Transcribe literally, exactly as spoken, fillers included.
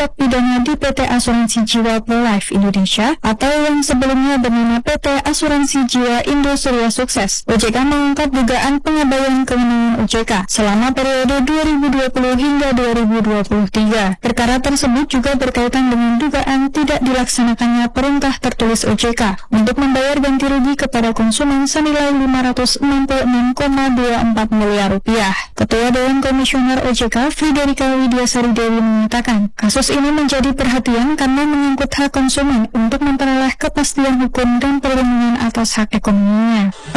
tindak pidana di P T Asuransi Jiwa Prolife Indonesia atau yang sebelumnya bernama P T Asuransi Jiwa Indo Surya Sukses. O J K mengungkap dugaan pengabaian kewenangan O J K selama periode dua ribu dua puluh hingga dua ribu dua puluh tiga. Perkara tersebut juga berkaitan dengan dugaan tidak dilaksanakannya perintah tertulis O J K untuk membayar ganti rugi kepada konsumen senilai lima ratus enam puluh enam koma dua empat miliar rupiah. Ketua Dewan Komisioner O J K, Friederika Widiasari Dewi mengatakan, kasus ini menjadi perhatian karena menyangkut hak konsumen untuk memperoleh kepastian hukum dan perlindungan atas hak ekonominya.